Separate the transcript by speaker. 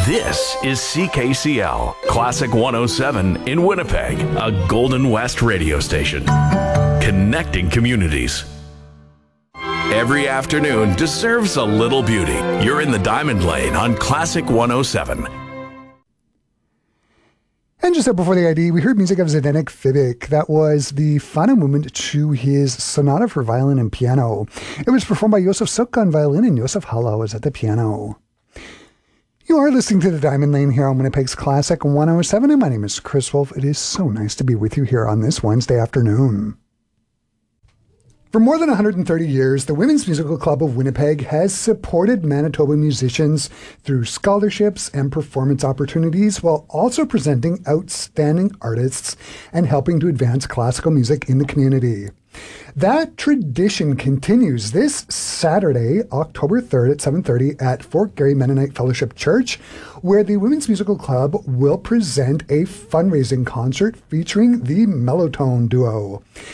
Speaker 1: This is CKCL, Classic 107 in Winnipeg, a Golden West radio station. Connecting communities. Every afternoon deserves a little beauty. You're in the Diamond Lane on Classic 107.
Speaker 2: And just up before the ID, we heard music of Zdenek Fibik. That was the final movement to his Sonata for Violin and Piano. It was performed by Josef Suk on violin and Josef Halla was at the piano. You are listening to the Diamond Lane here on Winnipeg's Classic 107, and my name is Chris Wolf. It is so nice to be with you here on this Wednesday afternoon. For more than 130 years, the Women's Musical Club of Winnipeg has supported Manitoba musicians through scholarships and performance opportunities while also presenting outstanding artists and helping to advance classical music in the community. That tradition continues this Saturday, October 3rd at 7:30 at Fort Garry Mennonite Fellowship Church, where the Women's Musical Club will present a fundraising concert featuring the Mellotone Duo.